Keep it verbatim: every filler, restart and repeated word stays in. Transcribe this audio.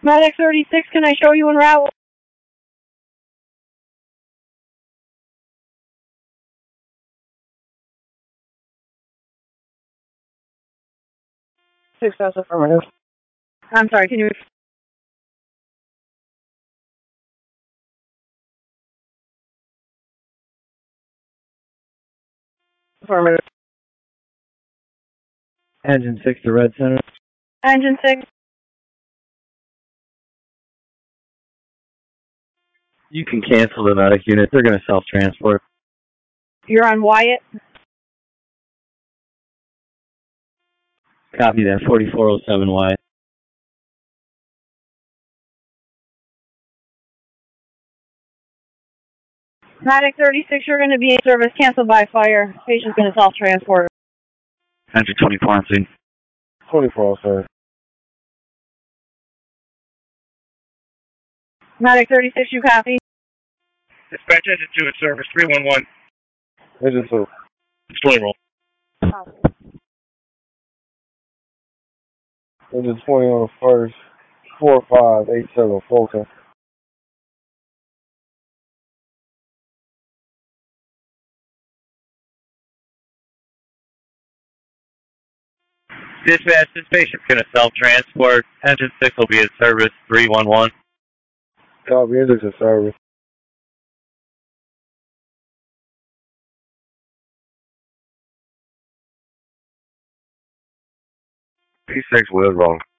Medic thirty-six, can I show you en route? Six, that's affirmative. I'm sorry, can you... Affirmative. Engine six to Red Center. Engine six. You can cancel the medic unit. They're going to self-transport. You're on Wyatt. Copy that, forty-four oh seven Wyatt. Medic thirty-six, you're going to be in service. Canceled by fire. Patient's going to self-transport. Engine twenty-four on scene. twenty-four, sir. Medic thirty-six, you copy? Dispatch engine two in service, three one one. Engine two. Display roll. Engine twenty on the first. four five eight seven Fulton. Dispatch, this patient's going to self-transport. Engine six will be in service, three one one. Copy, engine in service. P six wheels wrong.